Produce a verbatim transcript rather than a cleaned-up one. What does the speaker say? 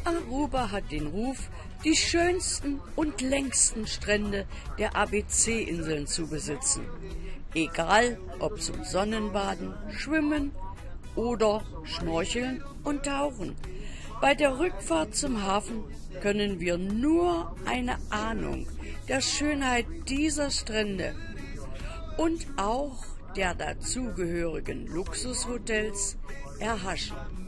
Aruba hat den Ruf, die schönsten und längsten Strände der A B C-Inseln zu besitzen. Egal ob zum Sonnenbaden, Schwimmen oder Schnorcheln und Tauchen. Bei der Rückfahrt zum Hafen können wir nur eine Ahnung der Schönheit dieser Strände und auch der dazugehörigen Luxushotels erhaschen.